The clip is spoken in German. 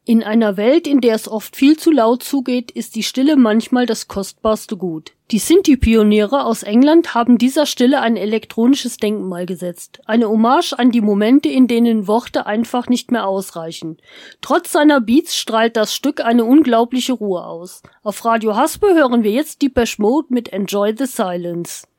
In einer Welt, in der es oft viel zu laut zugeht, ist die Stille manchmal das kostbarste Gut. Die Sinti-Pioniere aus England haben dieser Stille ein elektronisches Denkmal gesetzt. Eine Hommage an die Momente, in denen Worte einfach nicht mehr ausreichen. Trotz seiner Beats strahlt das Stück eine unglaubliche Ruhe aus. Auf Radio Haspe hören wir jetzt Depeche Mode mit Enjoy the Silence.